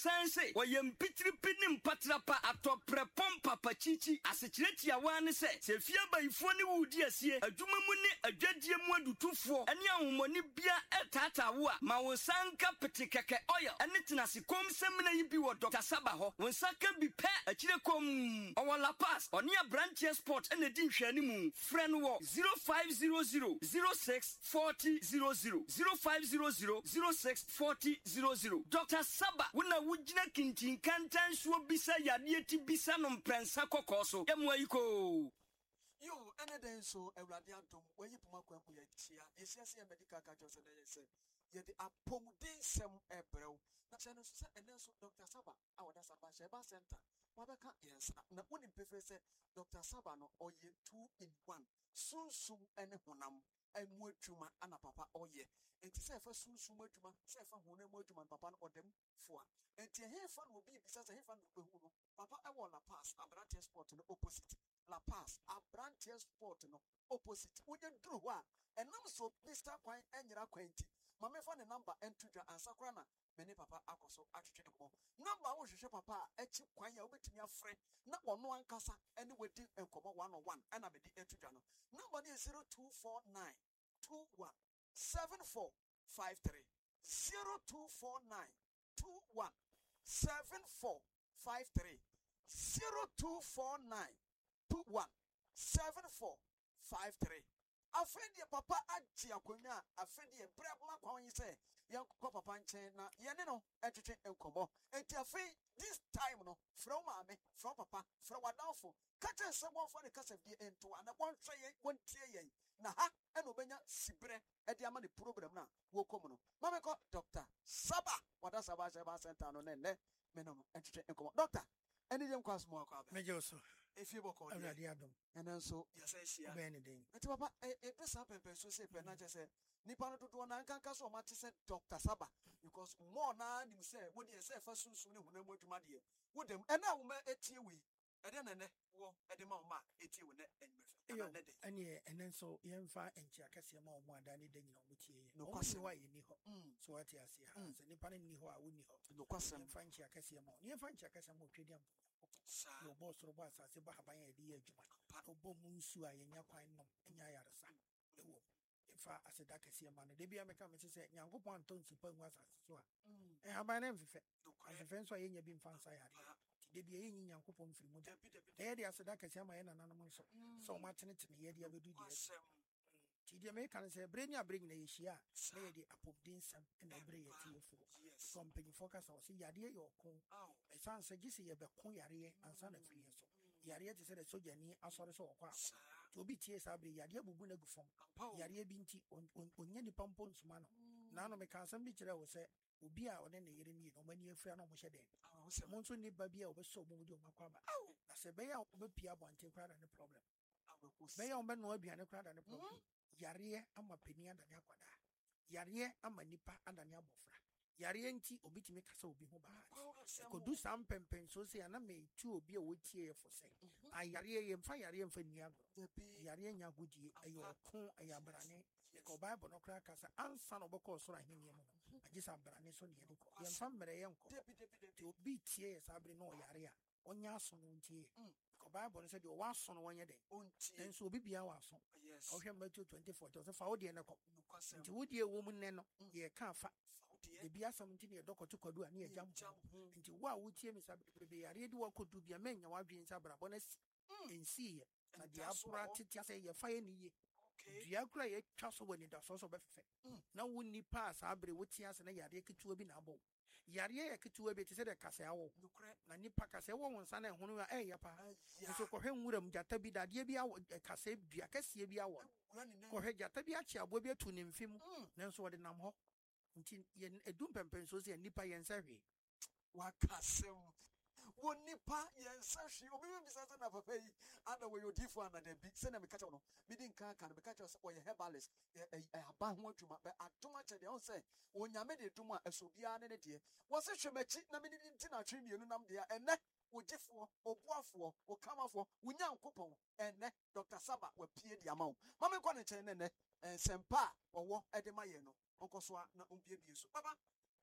Sanse, wayem pitri pinim patrapa atopre pompa pachichi asekireti awane se fia bayifo ne wudi asie adwuma mu ne adwadie mu adutufo ene ahomoni bia etata wo a ma wo sanka petekeke oil ene tenase kom semna yi bi wo Dr. Saba ho wo sanka bi pe akire kom owola pass oni branch sport ene di nhwani mu friend wo 0500 06 40 00 0500 06 40 00 Dr. Saba wona wujina kintin kantan so bisa yade ti bisa no prensa kokoso emwaiko yo eneden so ewrade adom wayi poma kwampo ya tia yesiase medical ka jose dey say ye the apomuden sem ebrew na se no so enen so Dr. Saba awoda Saba Sheba Center wabeka yes na woni prefer say Dr. Saba no oye 2 in 1 sunsum ene honam emu adwuma ana papa oye enti se fa sunsum adwuma se fa honam adwuma papa no odem foa enti he fa no obi bisa se he fa no behu no papa e wo La Paz Abrante Sport no opposite La Paz Abrante Sport no opposite wonye duru ho a enam so Mr. Kwan enyira kwanti mama fa ne number entudwa ansakora na mene papa akoso atwetwe ko number wo hwehwe papa echi kwan ya obetumi afre na ono ankasa ene wedi enkomo 101 ana bedi entudwa no number is 0249 21 7453 0249 21 7453 0249 21 7453 afendi papa aji akonya afendi brabma kwan yi se yankọ papa nchen na yene no etwetwe enkomo enti afi this time no from mame from papa from wadanfo kache se wonfo ne kasafdi ento ana wonhwe ye wontie ye na ha ena obenya sibre e de ama ne program na wo kom no mame ko Dr. Saba wada Saba Sheba Center no ne me no etwetwe enkomo doctor eni dem kwaso mo akwa ba meje so efi boko awrade adom enen so yeseshia be ne den enti papa e pesa pempe so se pe na che se nipa no dodo na nkanka so ma te se Dr. Saba because more na nim se wo de se fa sunsun ne hunam adwuma de wo dem ena wo ma etie wi ede ne wo ede ma wo ma etie wo ne enmefe na ne de ene enen so yemfa enchi akase ma wo ada ne de nyina wo tie no kwase wa ye ni ho so what ya se ha se nipa ne ni ho a wo ni ho no kwase yemfa enchi akase ma ni yemfa enchi akase ma otwedi am no boss ro boss ase ba haban ya di adwuma no bom nsu a yenya kwan no enya yaresa ewo fa aseda kese ma no de bia meka me se nyankopon anton supa nwa asase so a haban na mfefe afefe nso a yenya bi mfa nsa yare ti de bia yenyi nyankopon mfiri mu de de aseda kese ma ye nananom nso so ma tenetene ye de abedu de ti de me kan se breni abreni na yehia na ye de apobdin sam na bre ye tiefo company focus o se yade ye okon e san se gisi ye be kon yare ansa na firi so yare te se de soja ni asore so okwa to obi tie sa bre yade bubu na gufom yare bi nti onye ni pampo nsuma no na no me kan sam bi kire wo se obi a one na yere ni no mani afira no mo hyede mo nso ni ba bi a obeso mo di o makwa ba na se be ya obepia bonte kwa da ne problem be ya ombe no aduane kwa da ne problem yare ama peni adane akwada yare ama nipa adane abofra yare nti obitimi kasa obi ho ba kodu sam pempen so se ana me tu obi a wotie ye fose ayare ye mfa yare mfa ni agro yare nya godie ayo ko ayabrane ko bible no kra kasa ansa no boko so ahenie mu no agisa brane so ne ye ko ye mfa mre ye nko ti obi tie ye sabre no yare a onya so no ntie ko bible say de o waso no wonye den enso obi bia waso o hwe Matthew 24 so fa wo de ne ko nti wo de wo mu ne no ye ka fa de bia sam nti ne dokoto kwadu ani ajam nti wo a wo tie mi sabe be yare de wo kodu bia menya wadwen sabra bonus ensi ye na de apura titia say ye fa ye ni ye dua kura ye twa so woni da so so be fefe na wo ni pass abre wo tia se na yare ketu obi na abo yare ya ketuwa be te se de kasa awo na nipa kasa wo wonsa na ehunu a ya pa so ko hwe nwuram jata bi dade bi awo kasa dua kase bi awo ko hwe jata bi achi abo bi atu ne mfim na nso wode nam ho nti ye edum pempen so se nipa ye nsa hwe wa kasem wo nipa ye nsa hwe obi bi bisa na papa yi ada we yodifo ana da bi se na me kacha no me din kan kan me kacha o ye herbalist aba ho adwuma be adoma che de on se onyame de dum a esobia ne de wo se hwemachi na me din ti na twe mienu nam de ene ogifo obuafo okamafo unyankopon ene Dr. Saba wa pie di amawo mama kwa ne chen ne sempa owo edema ye no onkoso na ombie bie so baba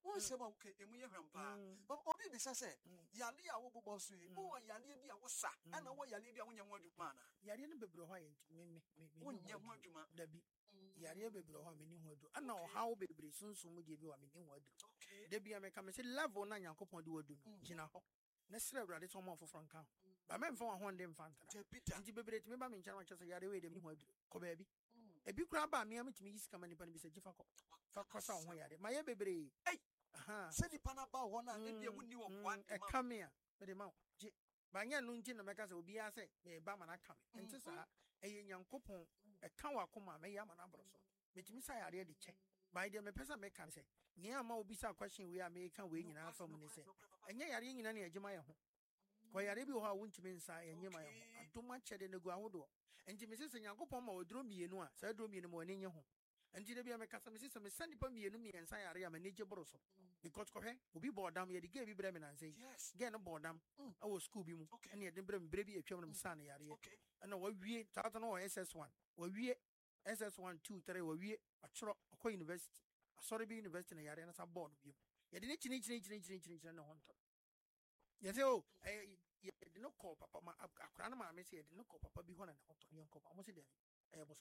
Who say, okay, and we have but Obi Bisa said, Yalia will be boss, who are Yalia was sa, and I want Yalia when you want to man. Yari no be blow me When you want to man. Debbie. Yari be blow me new word. I know how be soon would give you a meaning word. Okay. Debbie, I may come and say, level nine yanko pon do do. Gina. Necessarily, it's all more for Frank. But men for one them fan. And you be me by me, China, just a yard away, the new word. Kobebi. A big crab by me, I'm to me, is coming upon me, said Jeffako. For cross on where my baby. Hey, send the panaba one and then you wouldn't want a come here. But the mouth. By your noon, Makasa will be, I say, a bam and I come. And just a young couple, a kawa kuma, may am an abroso. Which Miss I already check. By the person may can say, near more bizarre question we are making waiting in our family. And yet, in any Jemaya. Why are you how won't you mean, sigh, and Yemaya? Too much in the Guaudo. And Jimmy says, and Yanko Pomo will draw me in one, so I drew me in the morning. And Jimmy, my cousin, Mrs. Sandy Pommy and me and say, I am a nature broso. Because Cohe will be bored down here, the gave Bremen and say, yes, get a board down. I was Scooby, and yet the baby a children son, and what we Tartano SS1, where we SS1, 2, 3, where we a Chro University, a sorry be university in a yard and a board of you. You didn't no one. Yes, oh, I did not call Papa, my grandma, I say, I did not call Papa be one and hot on your cop. I was there. I was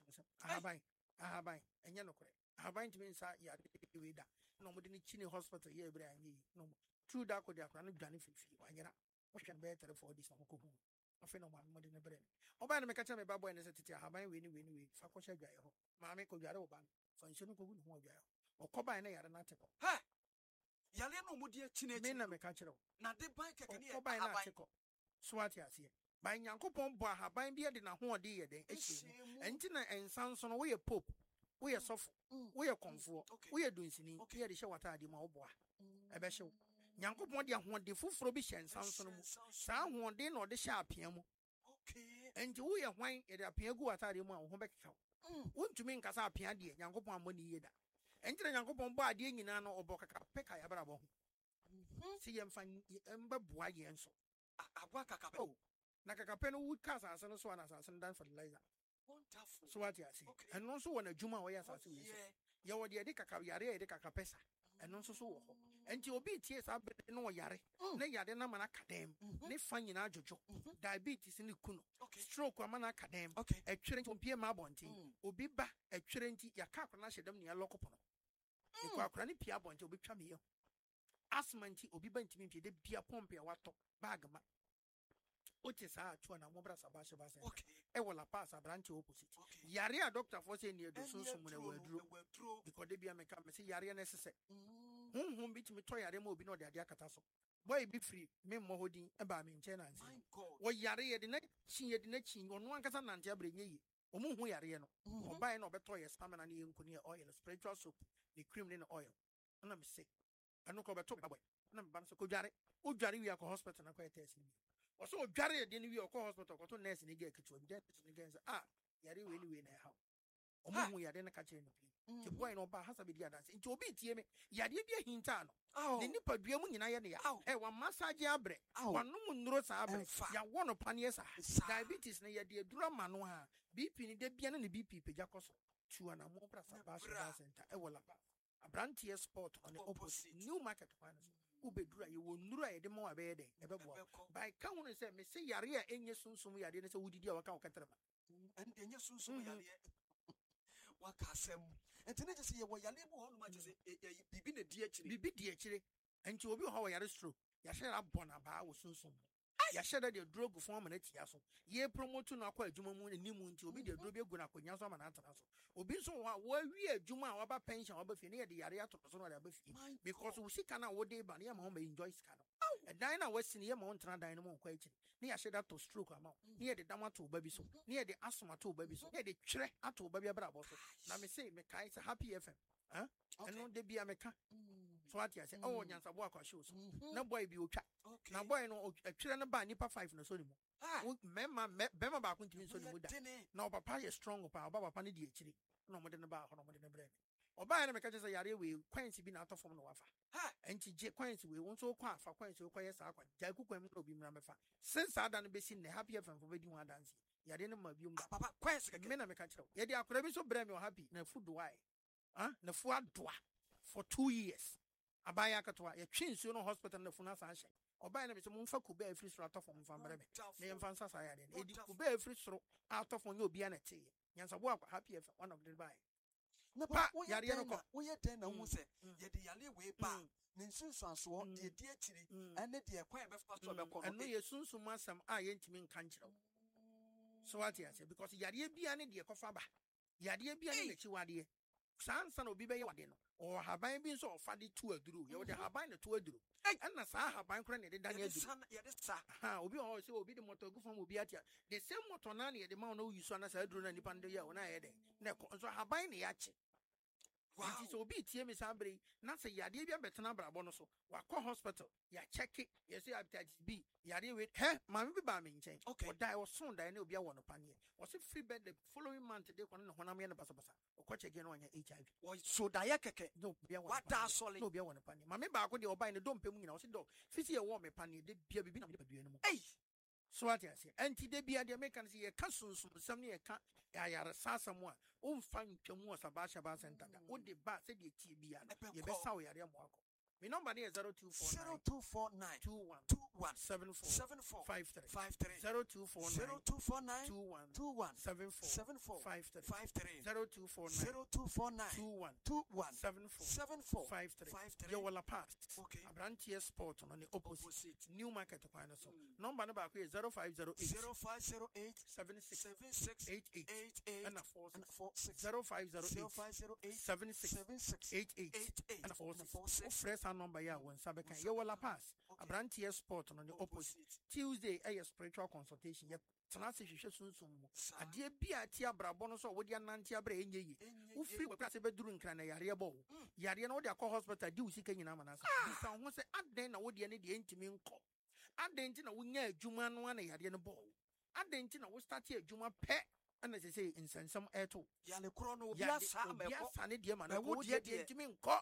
I have by, and you know, I have by to me inside, yeah, no more than a chini hospital here, but I need no true dark with their grand Johnny Fifi. I get up. What can better for this? I feel no one more than a brain. Oh, by the Macatame Babu and the city, I have my winning, Fakosha Gaio, Mamma Kojaro Ban, Fanchino or Coba and I are an article. Ha! Yaliano Mudia Chine, Mena Macachero. Now they buy Coba and article. Swatias here. By Yanko Pomba, have by beard in a whole dear day. And Tina and Sanson, we a pope. We are soft. We are comfort. We are doing sinning. Okay, the show what I did, my boy. I bet you. Yanko Pondia want the full rubbish and Sanson. Some one day or the sharp piano. Okay. And we are wine at a piago at Adima, home back. Won't you mean Casa Piandi, Yanko Pon money either? Enter Yanko Pomba, dear Nano or Boca Pekka Abrabo. See, I'm fine, Ember Boy and so. Oh. Nakakapeno would cast us and so on as I done for the laser. Wonderful. So what you see, and also when a Juma way as I see, you are the Adika de Cacapesa, and also so. And you'll be tears up no yare, ne yadena manacadem, ne fine in Ajojo, diabetes in the Kuno, stroke a manacadem, a children from Pierre Mabonti, Obiba, a children, Yakakanash, them near Locopono. You are cranny Pia Bonti, Obi Chamio. Asmanti, Obiba to me, the Pia Pompey, what bagma. Which is hard to an Amobra Sabasha. Okay. I will pass a branch opposite. Yari a doctor for saying near the social when I will draw because they be a mechanic. See Yari necessary. Whom beat me toy Aremo be no the Adiacataso. Boy be free, me mohoding about maintenance. My God. What Yari at the neck, she had the neck on one Casan and Jabri, Omu Yariano, or buy no better as Pamela and Kunia oil, spiritual soap, the cream in oil. And I'm sick. I know about talk about. And I'm Banso Kojari. Ujari, we are hospital and quite testing me. Also, Jarry didn't be a hospital, got to nurse in the get kitchen, against Yari really in a house. Oh, we are then a catching the boy no bar has a bit dance. Into a bit, Yadi be a hintano. Oh, the nipper be a moon in Ayania. Oh, one massage abre. One no rosa abre. Ya one upon yes, diabetes near the drama noa. BP in the piano and the BP Jacoso. To an amopra center. I will a brantier spot on the opposite new market finance. Ubedra, you will know the more bed. By count and say, Miss Yaria, and yes, soon we are didn't say, who did your account? And then yes, soon what Cassam. And then I just see what Yalibu on much as a DH, and to be how I is true. Yasha Bonaba was soon. Yasha the drug form and it's yaso. Ye promote to not quite Juma Moon and New Moon to be the Drubia Gunaco and Antanas. Obinso, where we are Juma about pension over Finia, the area to Persona because we see Cana what day, but Yam home enjoys Cano. And Dinah was in Montana Dynamo question. Near Shedda to stroke amount, near the Dama to baby so, near the asthma to baby so, near the tre at to baby bravo. Now me say, Meka is a happy FM. Huh? And no, they be a mecha. So what I say, oh, Yansa walk or shoes. No boy be okay. Now, boy, no, a children by Nipa 5 no so. Memma, Bema back into me so would now papa is strong about Baba Pani DH. No more than about no more than a bread. Or by the Mecca Yari, we quaincy been out of from the wafa. And she quaincy, we won't so quiet for quaincy, quiet, Jacob will be Ramafa. Since I done be seen the happy FM for wedding one dance. Yadina Mabium, Papa, quaincy, men of Mecacho. Yet I could be so brave or happy, no food why. The food for 2 years. abaya akatoa ye twe nsuo no hospital na funu asa ahye obaya na me se momfa kube afiri soro atofo momfa mbrɛ me na yɛmfa nsa sa yare edi kube afiri soro atofo nye obi ana tie nyansa bo akwa happy efa one of the buy pa yare no ko wo ye den na hu se ye de yare we ba ne nsunsuanso de di akiri ene de kwan be fa so be ko no eno ye sunsum asam a ye ntimi nka nkyerɛ so what you say because yare bia ne de kofa ba yare bia ne lechi wade sansa na obi be ye wade no o haban bi nso ofa de tu aduru ye wo de haban ne tu aduru ɛna saa haban kora ne de dan aduru ye de sa ha obi o se obi de motor gu fam obi atia the same motor na ne de ma no use na saa aduru na nipa ndo ye wo na ye de na so haban ne ya che nti so obi tie me sabre na se yade bia betena brabo no so wakɔ hospital ya check ye say hepatitis B yade we maame bi ba me nkyɛn o die o son die na obi a wɔ no paneɛ o se free bed the following month de kɔ no honam ye no basa o kɔ check no anya HIV o so die keke no obi a wɔ what da solid no obi a wɔ no paneɛ maame ba ko de oban ne dom pɛ mu nyina o se do fisi ye wɔ me paneɛ de bia bibi na me de padua no mu so what you say anti de bia de make kan say ye ka sunsum sam ne ye ka ayare sasam a o mfa ntwamu o sabasha ba center da o de ba se de tie bia ye be sa o yare mo akọ my number is 0249 0249 you will pass Abrantia Sport on the opposite New Market to find us. Number is 0508 7688 and a 0508 7688 and a 46 number ya when Sabeka you will pass Abrantia Sport on the opposite Tuesday a spiritual consultation yet Tanasi Shishun Adia Bia Tia Brabono so would ya Nantia Bre who free with Prasibe during Crana Yariabo Yariano de hospital do seek in Amanas who say at then I would any the intimate call at the intina we near Juman one a Yarian ball at the intina we start here Juma pet and as I say in some air too Yale Chrono Yasani Diaman I would get the intimate call.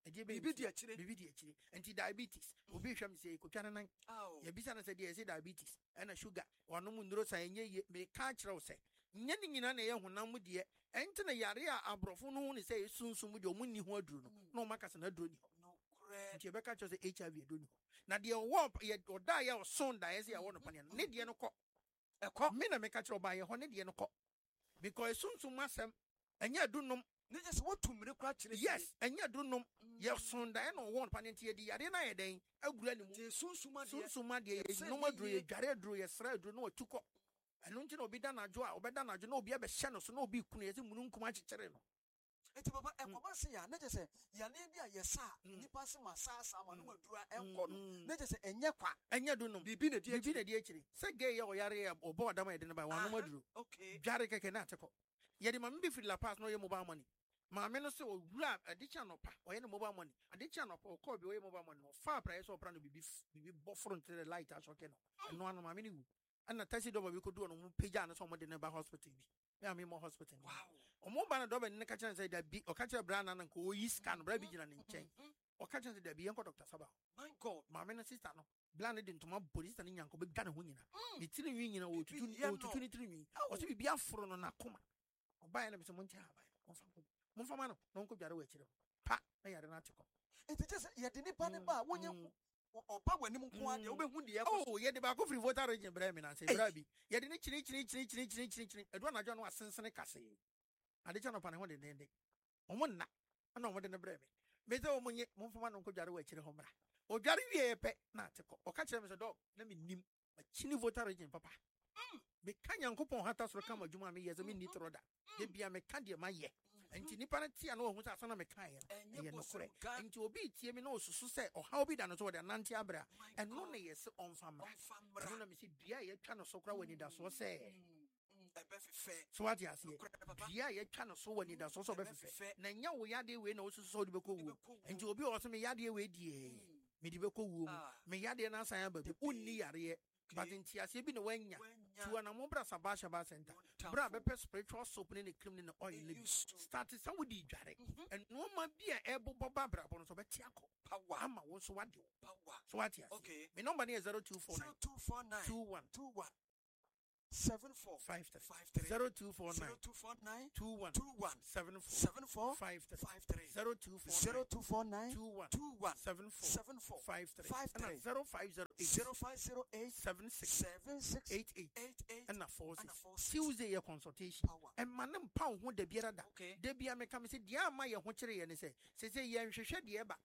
Anti diabetes. Obi hwam say kotwana nan. Ya bisa na say dey say diabetes and sugar. Wano mu nduro say nye me ka kire wo say. Nye ni nyina na ye honam mu de. Enti na yare a abrofo no ne say sunsum de omunni ho aduru no. Na o makasa na aduru ni. No kure. Nti e be ka kire say HIV aduru ni. Na de wo ye oda ye o son da ye say wo no pane no. Ne de no kɔ. Ekɔ me na me ka kire oba ye ho ne de no kɔ. Because sunsum asem enye adunum. Yes, and yet do no. Yes, soon, I know one panity. The arena day, a granny, Sunsuma, no more drew, Jared drew a thread, do no took up. And don't you know, be done a joy, or better, I do not be a channel, so no be creating Munkumachi Terreno. It's about a Masia, let us say, Yanibia, yes, sir, Nipas Massa, Manu, and let us say, and Yakwa, and you do not be been a dear, say gay or Yare or board by one more drew. Okay, Jarek cannot. Yet, my maybe la pass no mobile money. My minister will grab a ditchan or any mobile money. A ditchan or call be mobile money or far price or brand be buffering to the light as okay. And one of my mini and a tested over we could do on Pijana somewhere in the hospital. I mean more hospital. Wow. Or more than a dog and catch and say that be or catch a brand and go east can brave in chain. Or catch and the Bianco Doctor Saba. My God, my minister no blinded into my police and young big gun winning. It's in union or to 23 or to be a front on a coma. Or buy them some money. Mufamano, non could gather with you. Pa, I had an article. It is yet in the panaba when you or power when you oh, yet the back of voter in Bremen and say, Rabbi, yet in each and one I don't know what sense and a cassay. I did not upon one day. On one night, I know what in the Bremen. Bezo Mufamano could gather with you, Homra. Or Gary pet, not or catch them as a dog. Let me name a chini voter in Papa. Be Kanyan coupon hatters will come a Juma me as a minute roda. They be a mecandia my ye. And Tinipanati and all who's a son of a kind, and you're not correct. And to be Tiamino, so say, or how be done as well than Nanti Abra, and only yes on family. I don't know, Missy Bia, you cannot so crowd when it does so say. So what you say? Bia, you cannot so when it does also be fair. Nanya, we are the way no so the book, and to be also me yadi away, dear. Medical womb, me yadi and answer, but only are here. But in Tias, you been away to an Amobra Sabasha Bar Center. Brab spiritual soap in the cleaning oil started some with the jarek. And no man be a able Barbara on so Betiaco. Power, was what you power. So what? Okay, my number is 0249 21 74 53 0249 0249 21 21 74 74 53 53 0249 0249 21 21 74 74 53 and 0508 76 76 88 88 and a 46 46 Tuesday your consultation power. and manam pound who de biara da Okay. de bia me come say dia ma ye ho kire ye ne say yen hwehwe de ba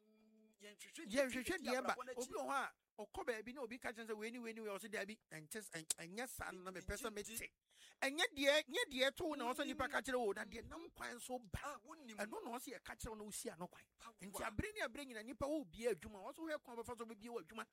yen hwehwe de ba obi ho a okoba bi na obi ka chen say we ni we also there bi enya san na me person me te enya de to na also nipa ka kire wo na de nam kwan so ba eno na also ye ka kire na osi ano kwan nti abere ni abere nyina nipa wo bia adwuma also hwe kwan befa so be bia adwuma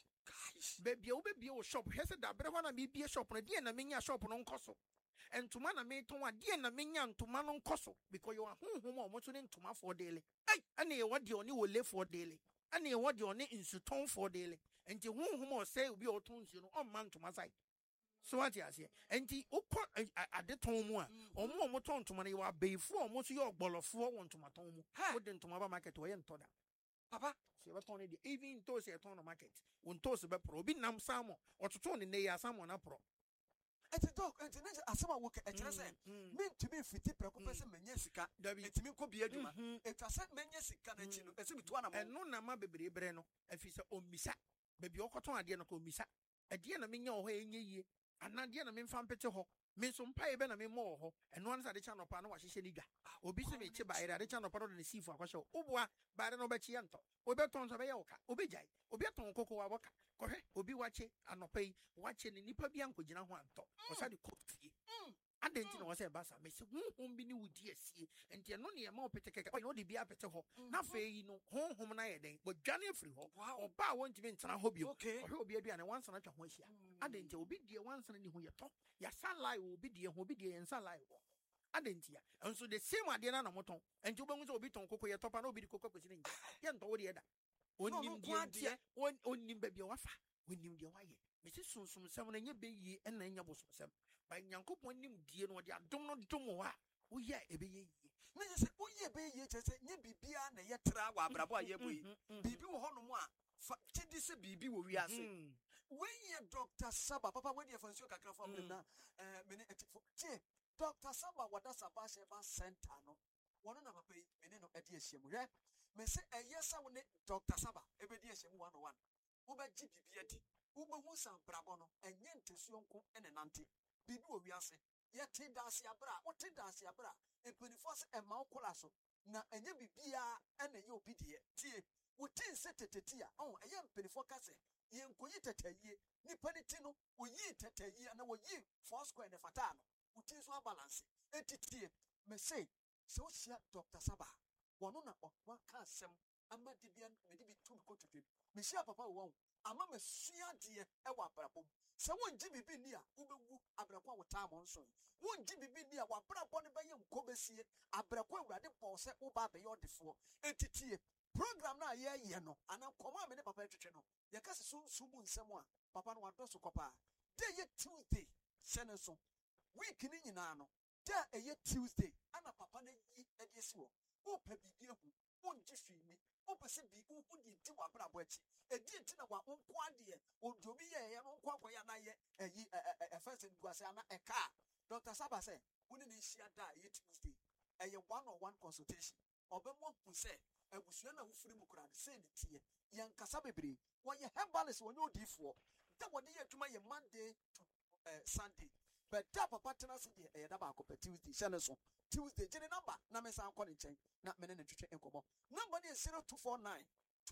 bebia wo be bia wo shop hwe se da abere ho na me bia shop na de na menya shop no nkoso entuma na me ton ade na menya ntuma no nkoso because you are honhom o moto ne ntuma for daily ane ye wode oni wo le for daily ane ye wode oni insuton for daily enti honhom o say obi o ton nsu no o man ntuma sai so what you say enti ukọ ade ton mu a omo moto ntuma ne wa beifo o moto ye ogbolofo wo ntuma ton mu wo de ntuma ba market wo ye ntoda papa se ba ton ne even to se ton no market won to se be pro obi nam samo ototo ne ne ya samo na pro Eti dog, eti neje asema woke echere se me ntumi fiti preko pese menye sika eti mi ko bia adwuma eti ase menye sika na chi no esi mi to ana mo eno na ma bebre bre no afisa omisa bebi okoton ade no ko omisa ade na menya ho enye yie anade na me mfa mpete ho me so mpa ebe na me mo ho eno an sa de cha no pa no wa hyehye ni dwa obi se me chi ba ira de cha no pa no de sifu akwahye oboa ba de no ba chi ento obi ton so be ye woka obi jai obi ton koko wa woka kohwe obi wache anopai wache ni nipa bia nkogina ho anto o sa de kofi adenti na wo se ba sa me se honhom bi ni wudi asie enti eno ne ma opete keke o de bia pete ho na fe yi no honhom na ye den bo dwane afiri ho oba won timi ntena ho bio ohwe obi adua ne wansa na twa ho ahia adenti obi die wansa ni ho ye to ya salai obi die ho obi die yen salai ho adenti ya enso the same ade na moton enti obangu se obi ton koko ye topa na obi di koko kwesi ni ye nto wo de da onim die onim ba bia wafa onim die waye me se sunsum sem na nya be yi na nya bo sem ba nyankopon nim die no de adom no dom ho a wo ye ebe ye yi na je se wo ye be ye che se nya bibia na ye tra wa abrabo a ye boyi bibi wo hono mu a chidi se bibi wo wi ase when ye Dr. Saba papa when ye fancy kakra for me na mene etifo tie Dr. Saba wada Saba Sheba Center no wono na papa yi mene no ede ehyiam hwe me se eyesa wo ne Dr. Saba ebe de ehyiam 101 wo ba gi bibia di wo ba hu san brabo no enye ntesuo nko ene nante bibi wo wi ase ye te dase abra wo te dase abra empenifo se ema okola so na enye bibia ene ye obi de tie wo tin se teteti a eye empenifo ka se ye nkoyi tetaye nipa ni ti no wo yi tetaye na wo yi four square ne fata no wo tin so balance etitie me say so sia Dr. Saba wono na wa ka asem ama de bia me de bi tu ko twetwe me sia papa wo ama me sua de e wa brabom se won gi bibi ni a wo bewu abrakwa wo ta mo nso won gi bibi ni a wa brabo ne be ye nkobesie abrakwa awurade bo se wo ba be ye odefo etitie program na ye no ana koma me ne papa twetwe no ye ka se so sumu nsem a papa no wado so kopa de ye Tuesday sene so week ni nyina no da eye Tuesday ana papa na yi ediesi wo pa bibi ehu wo ngi fini wo pese bi wo di ti wa brabo achi edi ti na wa nko ade odobi ye no nko akoya na ye eyi efese nduase ana eka Dr. Saba say woni na hia da eye Tuesday eye one-on-one consultation obemo hu say abusua na wo firi mu kura say ne tie ye nkasa bebre wo ye herbalist wo nye odifo da wo de ye adwuma ye Monday to Sunday but da papa tena se de eye da ba ko Tuesday shane so Tuesday jene number na me san ko ne chen na me ne twetwe enkomo number is 0249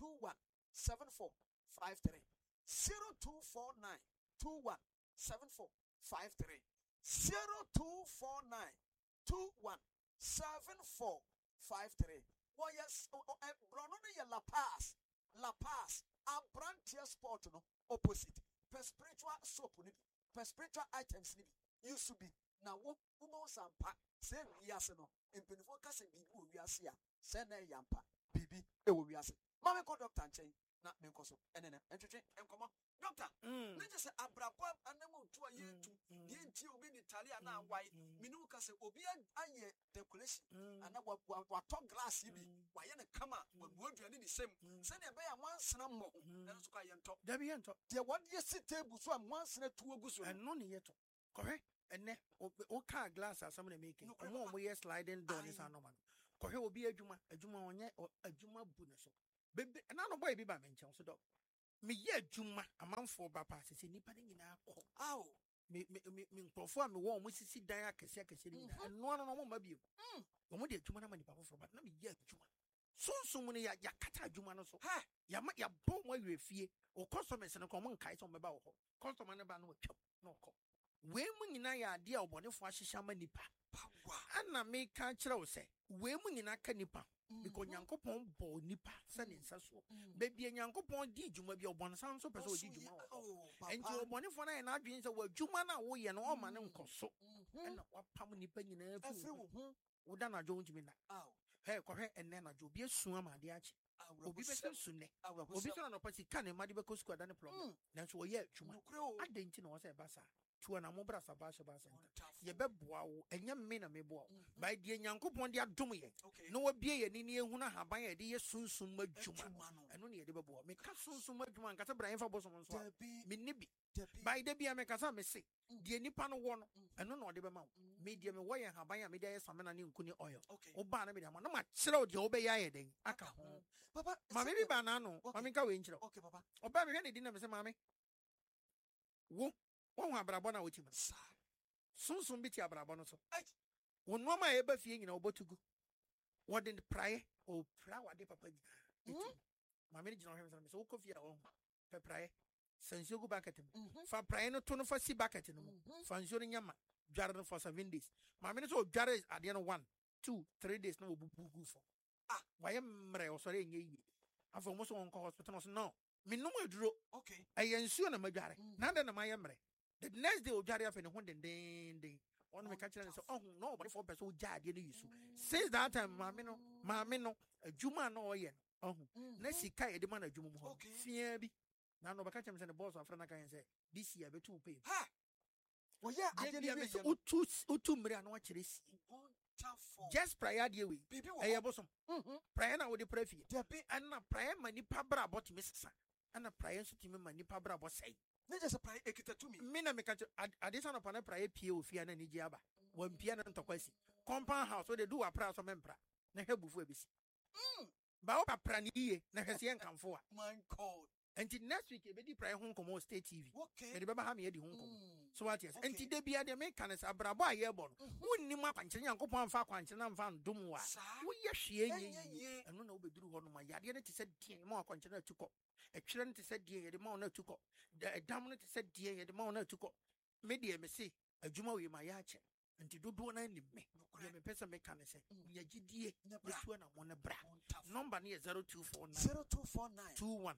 217453 0249 217453 0249 217453 well yes brono ne La Paz Abrantia Sport no opposite per spiritual soap ni per spiritual items ni used to be na wo sampa se wiase no empenifo ka se bibi wo wiase a se na yampa bibi e wo wiase ma me ko doctor nchen na me nko so enene entwetwe enkomo doctor ne je se abrabo anamu to yetu ye nti obi ni Italia na wai minu ka se obi aye decoration ana wa to glass bi wa ye ne kama wa aduane ni sem se na be ya wansena mo na so ka ye nto da bi ye nto de what ye sit table so wansena tuwo guso eno ne ye to Correct. And then o car glass as someone making. Omo we sliding door is normal. Correct will be a juma onye or a juma bunaso. Baby, and I don't boy be by mention so dog. Me ye juma a month for papa says nipping in our ow. Me perform me warm with see dia Cassia and no one maybe you. Omo de juma money papa for but not me yet juma. So many ya kata juma no so. Ha! Ya bon where you fear or customers and a common kite on my bow. Customer never no chop no call. When nyina ya ade a obonefo ahyehama nipa ana me ka kire say we mu nyina ka nipa because nyankopon bo nipa se ne nsa so bebia nyankopon di dwuma bi obonsan so pese odi dwuma enti obonefo na na adwen se wa dwuma na wo ye no o ma ne nkoso na wapam nipa nyina afi wo da na dwo ntimi na he kohwe enne na dwo bi asu amade achi obi be su ne obi so na no pasi ka ne made be kosu ada ne problem nanso wo ye dwuma adenti na wo se basa to an amobra sabasha basa ye beboa wo enye me na meboa by die nyankopon de adom ye no wa bie ye ni ehunu haban ye de ye sunsun madwuma eno ne ye de beboa me ka sunsun madwuma nka se bran fa bosom nso me nibi by de bia me kasa me se die nipa no wo no eno na ode be ma me die me wo ye haban ya me de ye samena ne nkuni oil wo ba na me de ma no ma kire o de wo be ya ye den aka ho papa ma me bi ba na no ma me ka we nkire okay papa oba me hwe ne di na me se ma me wo won abrabọ na wotima sunsun bi ti abrabọ no so won no ma e ba fie nyina obotugu wodin praye o pra wade papa bi ma me gina hwe so ko fie a won pe praye sansi ogu bucket fa praye no to no fa si bucket no fa nso no nyama dware no for 7 days ma me so dware ade no 1 2 3 days no obubugu fo waye mre o sore enye yi afọ mo so won ko hospital no so no me no aduro okay ayensuo na madware na nda na maye mre. The next day, Ojari after the hundred on me catch and say, oh, nobody for person Ojari no use. Since that time, Mamino, a Juma no yen. Oh, let's see Kai the man a Juma. Fear be. Now, no, catch him and the boss of Franaka and say, this year be 2 pay. Ha! Well, yeah, I didn't two million watch this. Just prior dear way. I have bosom. Prior now with the prefy. And a prior money pabra bought Mrs. And a prior to me money pabra was say. Just a prior ekita to me. Mina me catch addition upon a prior PO Fiana Nijiaba. When piano to quasi. Compound house where they do a price of membra. Nehe bufwe bisi. Baopa pranie, Nehesian come for. My God. Until next week, a prior home come on state TV. Okay. And remember how me at the home. So what yes? Until they be at the Americans, a brabo airborne. Wouldn't you map and Uncle Pam Faquan and found Dumwa? We yes, she and no be drew on my yard. It said, more continue to go. A children said, dear, the more to go. The dominant said, dear, the more to go. Maybe I may say, a Juma with my yacht. And to do one end me. I'm a person mechanic. Yaji, this one I want a bra. Number near 0249 21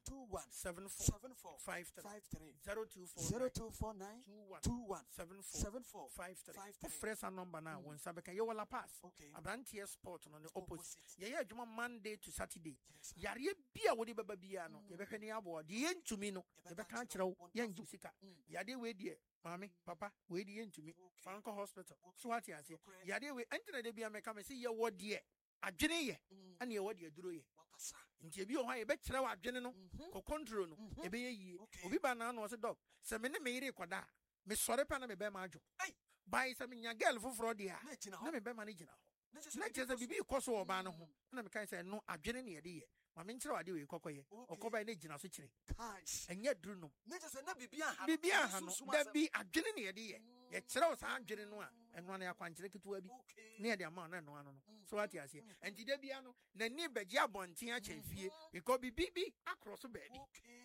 74 53 0249 21 74 53. Fresh number now. When Sabeka you will pass. A brand here sport on the opposite. Yeah, Juma Monday to Saturday. Yari beer would be babiano. You be penny aboard. The end to me no. You be can't throw young Jusika. Yadi way dear. Mommy, Papa, wait the end to me. Franco Hospital. So what you say? Yadi we enter the beer make come and see your word dear. A jenny, and your word you do ye. Until you high bet throw up general, or control, a be ye. Obi banana was a dog. Semina made it quada. Miss Sorepan be majo. Buy some in your girl for fraudia. Let me be managing now. Let us be coso or banner. And I can say no, a jenny idea. My mentor, I do a cocoy or cover an agent of such and yet do no. Let us not be behind. There be a jenny idea. Yet, throws a jenny and one air quantity to be near the amount and one. So what you say, and the Debiano, the neighbor Jabon Tia Chafie, it could be BB across the bed.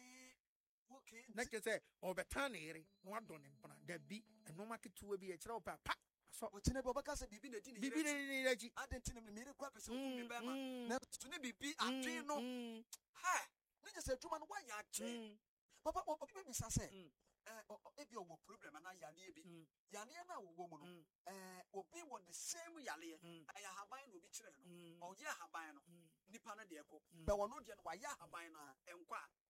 Okay, like I say, or Betani, one don't there be and no market to be a troll papa. So what's never because of Bibi, I didn't mean a quack to be and do no. Ha! Let us say, Truman, why you are Papa, what Miss I say? If you were problem and I am Yaniana woman, will be what the same Yali. I have mine will be children. Oh, yeah, Habano, Nipana Diaco. But one not yet why Yahabina and qua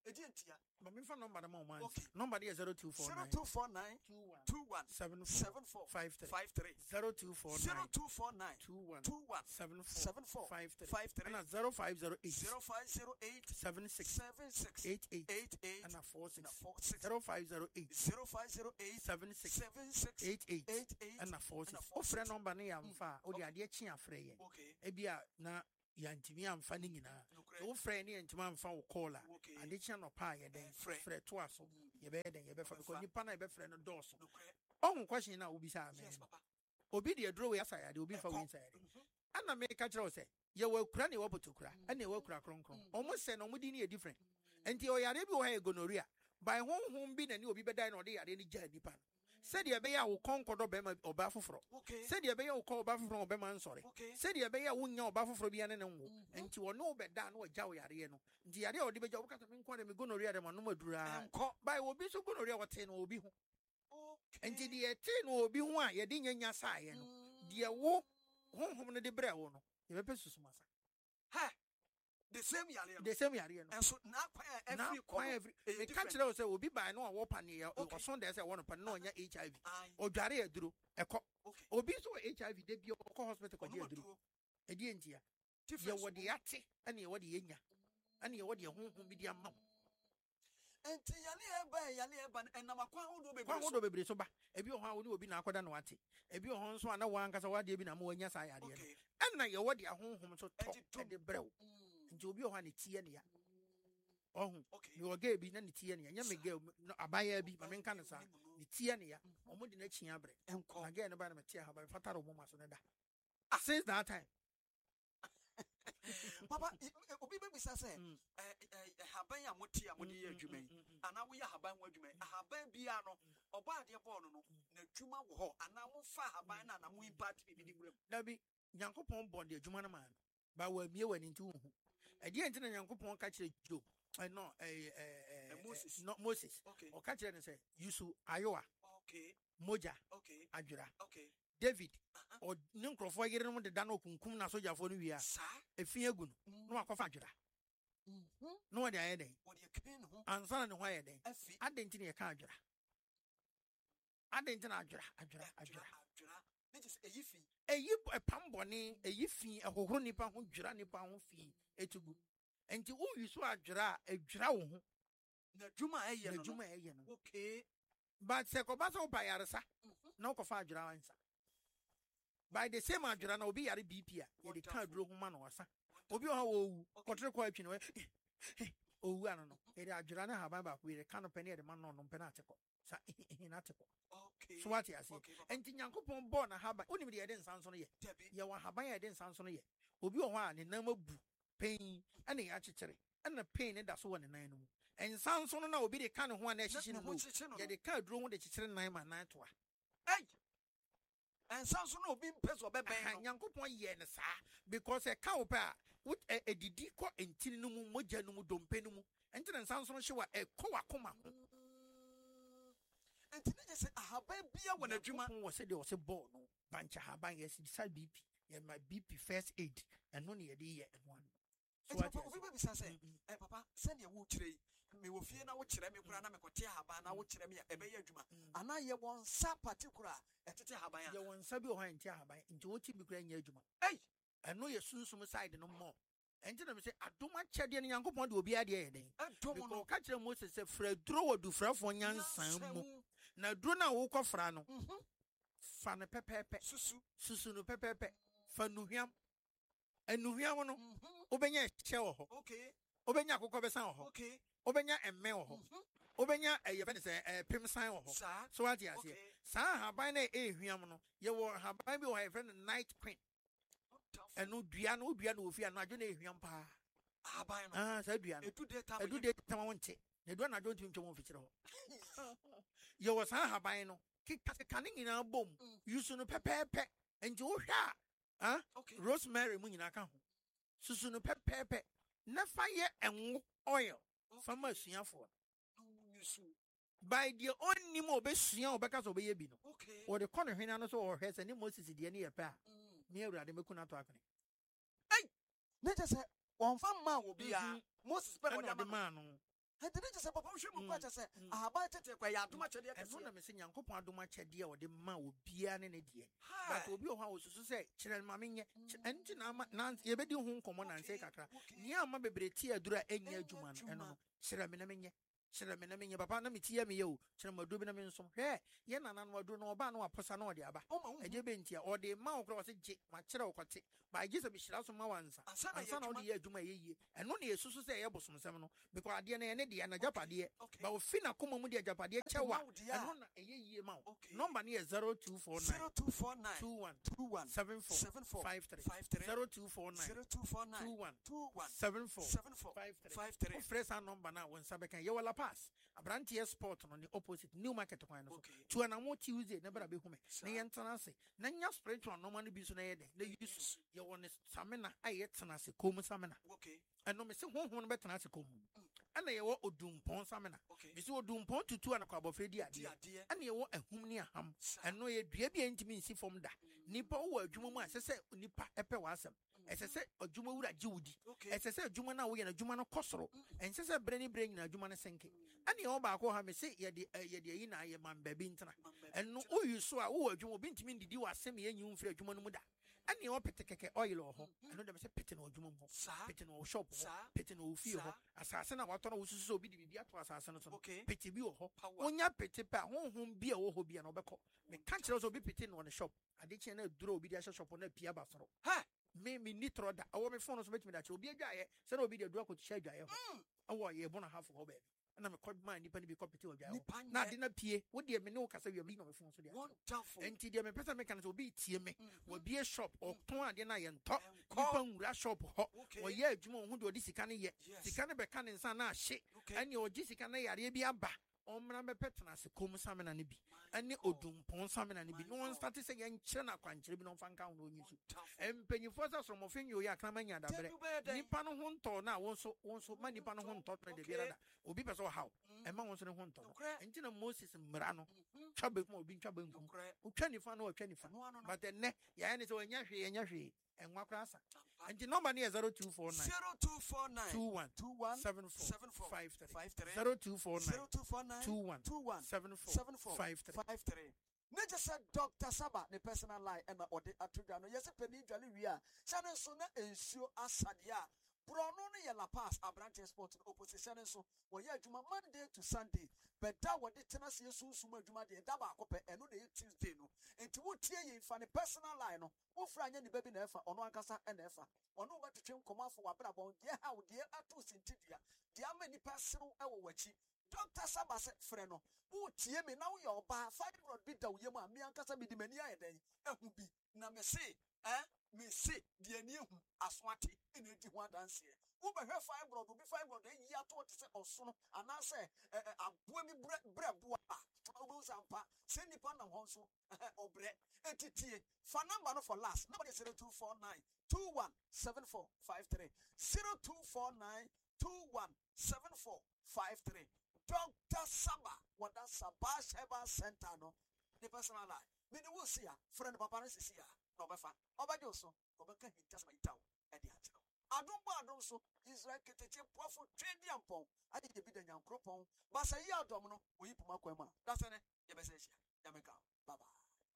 Edientia. But me phone number the man. Okay. Number is 0249 0249 21 74 53 53 0249 0249 21 21 74 54 53 53 and 0508 0508 76 76 88 88 and 46 46 0508 0508 76 76 88 88 and 46 and o friend 46. number ne yamfa o de ade chi afre ye Okay. ebia na yantimi amfa ne nyina Okay. o friend ne yantimi amfa wo call a Okay. ade chi no pa ye den Frɛ. frɛ to aso ye be den ye be fa because nipa na ye be frɛ no dɔɔso Okay. on question na obi sa me Yes, Papa. obi de draw we asaya de obi fa we inside ana me ka kyerɛ wo sɛ ye wa kura ne wa botokura ɛna ye wa kura kronkron ɔmo sɛ na ɔmo di ne yɛ different enti o yare bi wo ha ye gonorrhea by honhom bi na ni obi bɛdan na ɔde yare ne gya nipa sɛdeɛ ɛbɛyɛ a wo kɔnkɔdɔ bɛma ɔba foforɔ Okay. sɛdeɛ ɛbɛyɛ wo kɔ ɔba foforɔ ɔbɛma nsɔre Okay. sɛdeɛ ɛbɛyɛ a wonya ɔba foforɔ bi ane ne wo nti wɔne wo bɛda na ɔgya wo yareɛ no nti yareɛ a ɔde bɛgya wobɛkasa me nkwa de me gonorrhea de ma nom aduraa Ɛnkɔ. by obi so gonorrhea wɔtee no obi ho Okay. nti deɛ ɛtee no obi ho a yɛde nyanya saeɛ no deɛ wo honhom no de brɛ wo no yɛbɛpɛ susumasa Ha. The same yale. de sɛm yareɛ no And so now na every kwan every meka different. kyerɛ wo sɛ obi bae no a wɔpa ne Okay. ɔso deɛ sɛ wɔno pa no na ɔnya hiv Aye. ɔdware aduro ɛkɔ Okay. obi nso wɔ hiv da bia ɔkɔ hospital kɔgye Ɔno aduro aduro. ɛdeɛ ntia Different. yɛwɔ de ate ɛne yɛwɔ de yɛnya ɛne yɛwɔ de honhom bi de ama wo Enti yale eba enam akwan hodo bebre. kwan wodo bebree so ba ebi wɔ hɔ a wo ne obi na akɔda na wate ebi wɔ hɔ nso a na wankasa wadeɛ bi na ma wanya saa yadeɛ no Okay. ɛna yɛwɔ de ahonhom so tɔ Ɛde tom. ɛde brɛ wo nti obi wɔ hɔ a ne tie ne ya ɔho Okay. mewɔ gaa bi na ne tie ne ya nyɛ me gaa no, abayaa bi ma menka no saa ne tie ne ya ɔmo de n'akyi abrɛ na Enko. gaa no ba na mete ahaba mefata ɔmo ma so ne da since that time Papa, obi be bisa say Mm. haban ya moti a modi ye adwuma yi. Ana wo ya haban wo adwuma yi. Haban bia no, oba ade ball no na adwuma wo ho. Ana mo fa haban na na mo impact bi di wura. dabi nyankopɔn bɔ de adwuma no ma no ba wamie w'ani nti wohu ɛdeɛ nti na nyankopɔn ka kyerɛ Job Moses. Moses Okay. ɔka kyerɛ no sɛ yusu ayowa Okay. mogya Okay. adwera Okay. David ne nkurɔfoɔ yere no deda no ɔkunkum na sogyafoɔ no wie a Sa. ɛfi agu no na wakɔfa adwera na wɔde ayɛ dɛn What you can ho. ansa na ne ho ayɛ dɛn Afi. adɛn nti na yɛka adwera adɛn nti na adwera Adwira. Ne just eyifi. ɛyi ɛpam bɔne ɛyi fi ɛhohoro nipa ho dwira nipa ho fi ɛtugu nti woyi so adwera a ɛdwira wo ho Na adwuma na ɛyɛ no. adwuma ɛyɛ no Okay. but sɛ kɔba sɛ woba yaresa na wokɔfa adwera wansa by the same adwera na obi yare bp a yɛde ka aduro ho ma no wasa obi wɔ hɔ wɔwu kɔtere kɔ atwi no ɔwu ano no yɛde adwera ne haban baako yɛde ka no pɛ ne yɛde ma no ɔnom pɛ no ate kɔ sa na ate kɔ Okay. so wate aseɛ Okay, Papa. ɛnti nyankopɔn bɔɔ na haban wonim deɛ yɛde nsa nso no yɛ Debbie. yɛwɔ haban a yɛde nsa nso no yɛ obi wɔ hɔ a ne nam abu pɛn ɛna yɛakyekyere ɛna pɛn ne da so wɔ ne nan no mu nsa nso no na obi de ka ne ho a na ɛhyehye ne mu yɛde ka aduro ho de kyekyere nan ma nan toa Hey. And sounds no be person be nyankopɔn yɛ no saa because ɛka wo pɛ a ɛdidi kɔ ntini no mu mogya no mu dompe no mu ɛnti ne nsa nso no hye a ɛkɔ wakoma ho And today say haban bia wɔ n'adwuma. nyankopɔn wɔ sɛdeɛ ɔsɛ bɔɔ no bankyɛ haban yɛsisa bp yɛma bp first aid ɛno ne yɛde yɛ ɛno ano so And wate Papa, aseɛ? obi be say, "Eh papa, send your wo kyerɛ yi. Me wo fie na wo kyerɛ me kura na me kɔte haban na wo kyerɛ me a ɛbɛyɛ adwuma." Ana yɛ wɔn sa particular ɛtete haban a. yɛwɔ nsa bi wɔ hɔ a ɛnte ahaban nti wɔti bi kora nyɛ adwuma Hey. ɛno yɛ sunsum side no mmɔ ɛnti na me sɛ adom akyɛdeɛ no nyankopɔn de obi adeɛ yɛ den Ɛdɔm because no. ɔka kyerɛ mose sɛ frɛ duro wɔ dufrɛfoɔ nyansan mu na duro no a wokɔfra no fa no pɛpɛɛpɛ Susu. susu no pɛpɛɛpɛ fa nnuhwam anuhwam no wobɛnya ɛkyɛ wɔ hɔ Okay. wobɛnya akokɔ bɛsan wɔ hɔ Okay. wobɛnya ɛmmɛ wɔ hɔ wobɛnya ɛyɛfɛ ne sɛ pem san wɔ hɔ Sa. so wate aseɛ Okay. saa haban no a ɛhwiam no yɛwɔ haban bi wɔ hɔ yɛfrɛ no night queen ɛno dua no wodua no wɔ fie a no adwo no ɛhwiam paa Haban no. saa dua no Edu data. ɛdu de tama wo nte na ɛdu anadwo ntumi ntwam mfikyerɛ hɔ yɛwɔ saa haban no kekakeka ne nyinaa bom yusu no pɛpɛɛpɛ nti wohwɛ a Okay. rosemary mu nyinaa ka ho susu no pɛpɛɛpɛ na fa yɛ ɛnwo oil fa ma asuafoɔ Yusu. by deɛ ɔnnim a ɔbɛsua a ɔbɛka sɛ ɔbɛyɛ bi no Okay. wɔde kɔ ne hwene no so wɔhwɛ sɛ ne moses deɛ ne yɛ pɛ a ne awurade mɛku no ato akone Ne just say wɔn fa ma wo bia. Moses pɛ ɛna wɔde ɔde ama. maa no I didn't just say papa hwe mu kwa say ahaba tete kwa ya adoma chede kese ɛno na me se nyankopɔn adoma kyɛdeɛ a ɔde ma obia ne ne deɛ but obi wɔ hɔ a wosusu sɛ kyerɛ ma menyɛ ɛnti na yɛbɛdi ho nkɔmmɔ nanse kakra nea ama bebree tie aduru a ɛnyɛ adwuma no ɛno no kyerɛ me na menyɛ kyerɛ me na menyɛ papa na metie me yɛ o kyerɛ ma aduru bi na me nsom hwɛ yɛ nana no aduru no ɔba no aposa na ɔde aba ɛgye bɛnti a ɔde ma wo kora ɔse gye ma kyerɛ wo kɔte ba agye sɛ mehyira so ma wansa ansa na wode yɛ adwuma yɛyie ɛno ne yɛsusu sɛ ɛyɛ bosomsɛm no because adeɛ no ɛne deɛ na gyapadeɛ ba ofi na koma mu deɛ gyapadeɛ kyɛ wa ɛno na ɛyɛ yie ma wo number no yɛ 0249 21 74 53 0249 21 74 53 wofrɛ saa number no a wo nsa bɛka yɛwɔ La Paz abranteɛ sport no ne opposite new market kwan no so tuanamo Tuesday na bra bɛhu me na yɛntena ase na nya spiritual normal no bi so na yɛ dɛ na yusu yɛwɔ ne samina a yɛtena ase kom samina ɛno me se honhom no bɛtena ase kom ɛna yɛwɔ odumpɔn samina me se odumpɔn tutu a na kwabɔfrɛ di adeɛ ɛna yɛwɔ ahum ne aham ɛno yɛ dua bi a ntimi nsi fam da nipa wɔ adwuma mu a ɛsɛ sɛ nipa ɛpɛ w'asɛm ɛsɛ sɛ adwuma wura gye wodi ɛsɛ sɛ adwuma no a woyɛ no adwuma no kɔ soro ɛnsɛ sɛ berɛ ne berɛ nyina adwuma no senke ɛne yɛwɔ baako ha me se yɛde ayi na ayɛ mambaabi ntena ɛno woyi so a wowɔ adwuma obi ntimi ndidi wɔ asɛm yɛnyi wo mfiri adwuma no mu da ɛne yɛwɔ pete kɛkɛ oil wɔ hɔ ɛno dɛm sɛ pete na adwuma mu hɔ pete na wɔ shop hɔ pete na wɔ fie hɔ asase na watɔ no wosusu sɛ obi de biribi ato asase no so no pete bi wɔ hɔ wonya pete pɛ a honhom bi a wɔ hɔ bi a na ɔbɛkɔ meka kyerɛ sɛ obi pete na wɔ ne shop adekyɛ na aduro obi de ahyɛ shop no apia ba soro me ni tro da awɔ me phone so betimi da kyerɛ obi adwaeɛ sɛ na obi de aduro akɔhyɛ adwaeɛ hɔ awɔ yɛ bo na half hɔ baabi na me kɔ man nipa ni bi kɔ pete adwaeɛ na de na pie wo de me ne wo kasa wi na me phone so de enti de me pesa me kan sɛ obi tie me wo bie shop ɔtɔn ade na yɛ ntɔ nipa nwura shop hɔ wɔyɛ adwuma ho de ɔde sika ne yɛ sika ne bɛka ne nsa na ahye ɛne ɔgye sika ne yare bi aba ɔmmra bɛpɛ tena ase kom samina ne bi ɛne odumpɔn samina ne bi na wɔn start sɛ yɛnkyerɛ no akwankyerɛ bi na ɔmfa nka ho na ɔnyi so mpanyinfoɔ sɛ sorɔmɔfo nyɛ oyɛ akrama nya dabrɛ nipa no ho ntɔ na wo nso ma nipa no ho ntɔ no de biara da obi pɛ sɛ ɔhaw ɛma wo nso ne ho ntɔ no ɛnti na Moses mmara no twa bɛkum a obi ntwa bɛnkum wotwa nifa no wɔtwa nifa but ɛnnɛ yɛayɛ ne sɛ wɔanya hwee ɛnwa koraa sa nti number no yɛ 0249 21 74 53 0249 21 74 53 Nature said Dr. Saba, the personal lie, and or the Atrigano. Yes, a penny jolly we are. Shannon Sona ensure Asadia. Brono ya La Paz, a branch sport in opposition. So, well, yeah, Juma Monday to Sunday. But that what the Tennessee soon Suma Juma de Daba Cope and no Tuesday. No, and to what tear you find a personal line. No, Fran and the baby never on one casa and ever. On over to Jim come out for Wabrabon. Dear, how dear Atus in Tidia. Dear many personal our watching. Dr. Saba said, Freno, who tear me now your bar, 5 bit down Yama, me and Casa be the mania day, and who be Namese, me say, dear new Aswati, in 81 dance here. Who by her 5 will be 5 or 8 year or soon, and I say, a boy bread, almost ampa, send the pan of Honso, or bread, entity, for number for last, nobody 0249 217453 0249 217453. Dr. Saba, what that Sabash Herbal Center, no, the personal life. Me the will see ya, friend of Papa is here, no befa. Obajoso, Obaka just my town at the Hatcho. I don't so Israel Ketache Powerful Trading Pong. I did the bid and young cropon, but say ya domino, we put my quema. That's an Yabessia, Yamaka. Bye bye.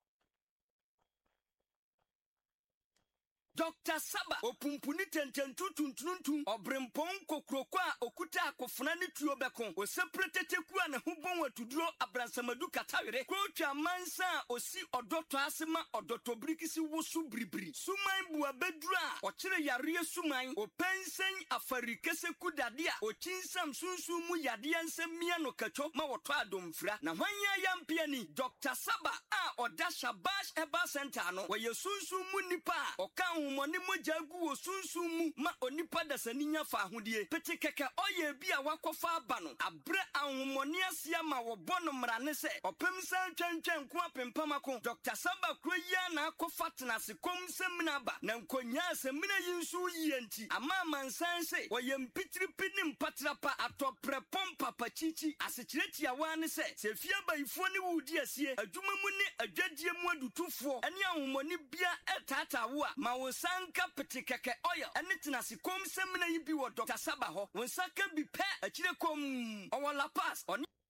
Dr. Saba opumpuni tententu tuntuntu obrempon kokroko a okuta akofuna ne tuo bɛko o sepreteteku a ne ho bon watuduro abransamadu katawere kwotwa mansa osi odoto asema odoto brikisi wosu bribri suman bua bedru a okire yare suman opensen afarikese kudade a okinsam sunsun mu yade ansem mia no kacho ma woto adomfra na hwanya yampia ni Dr. Saba a oda Shabash Herbal Center no wo yesunsun mu nipa oka moni moja gu wo sunsun mu ma onipa dasani nya fa ahodie pete keke oye bi a wakofa aba no abre ahomoni asia ma wo bono mrane se opem san twantwan ko apempamako Dr. Saba kroya na akofa tenase kom semina ba na nkonya semina yinsu yienti ama mansan se woye mpitiri pinim patrapa atopre pompa pachichi asekireti awa ne se sefia bayifo ne wudi asie adwuma mu ne adwadie mu adutufo ene ahomoni bia etata wo a ma wo sanka pete keke oil ene tenase kom semina yi bi wo Dr. Saba ho won saka bi pe akire kom owo La Paz oni